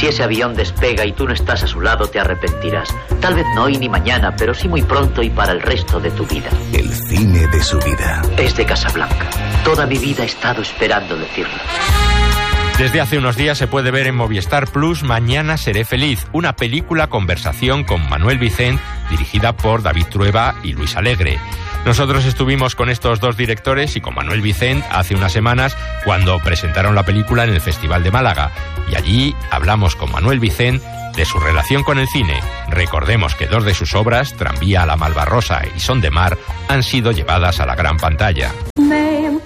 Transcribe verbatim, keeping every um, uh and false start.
Si ese avión despega y tú no estás a su lado, te arrepentirás. Tal vez no hoy ni mañana, pero sí muy pronto y para el resto de tu vida. El cine de su vida. Es de Casablanca. Toda mi vida he estado esperando decirlo. Desde hace unos días se puede ver en Movistar Plus Mañana seré feliz, una película conversación con Manuel Vicent, dirigida por David Trueba y Luis Alegre. Nosotros estuvimos con estos dos directores y con Manuel Vicent hace unas semanas cuando presentaron la película en el Festival de Málaga. Y allí hablamos con Manuel Vicent de su relación con el cine. Recordemos que dos de sus obras, Tranvía a la Malvarrosa y Son de Mar, han sido llevadas a la gran pantalla.